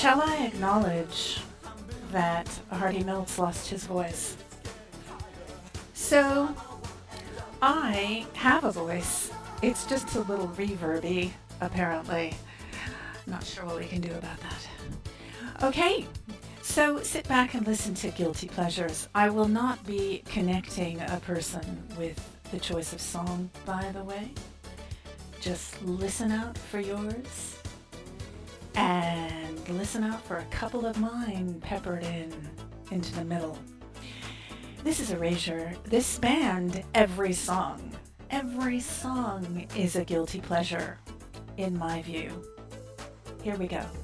Shall I acknowledge that Hardy Mills lost his voice? So, I have a voice. It's just a little reverby, apparently. Not sure what we can do about that. Okay, so sit back and listen to Guilty Pleasures. I will not be connecting a person with the choice of song, by the way. Just listen out for yours. And listen out for a couple of mine peppered into the middle. This is Erasure. This spanned every song. Every song is a guilty pleasure, in my view. Here we go.